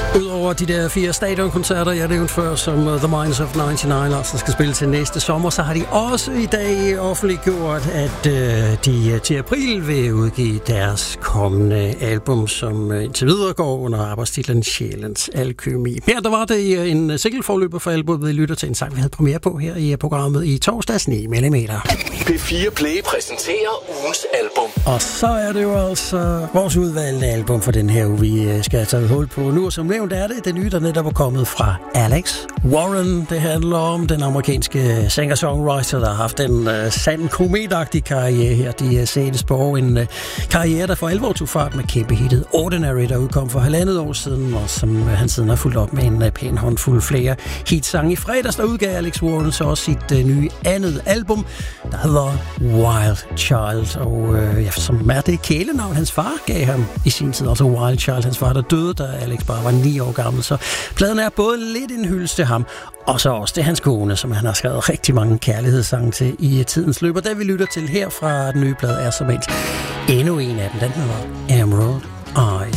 Udover de der 4 stadionkoncerter, jeg nævnte før, som The Minds of 99 altså skal spille til næste sommer, så har de også i dag offentliggjort, at de til april vil udgive deres kommende album, som indtil videre går under arbejdstitlen Sjælens Alkymi. Her der var det en singleforløber for albumet, vi lytter til en sang, vi havde premiere på her i programmet i torsdags 9 mm. P4 Play præsenterer ugens album. Og så er det jo altså vores udvalgte album for den her uge, vi skal have taget hul på nu, og som nævnt er det nye, der netop er kommet fra Alex Warren. Det handler om den amerikanske singer-songwriter, der har haft en sand kometagtig karriere her. De sættes på en karriere, der for alvor tog fart med kæmpe hittet Ordinary, der udkom for 1,5 år siden, og som han siden har fulgt op med en pæn håndfuld flere hitsange. I fredags der udgav Alex Warren så også sit nye andet album, der hedder Wild Child, og som er det kælenavn, hans far gav ham i sin tid, altså Wild Child. Hans far, der døde, da Alex bare var 9 år gammel, så pladen er både lidt en hyldest til ham, og så også til hans kone, som han har skrevet rigtig mange kærlighedssange til i tidens løb. Og det vi lytter til her fra den nye plade er som endnu en af dem, den hedder Emerald Eyes.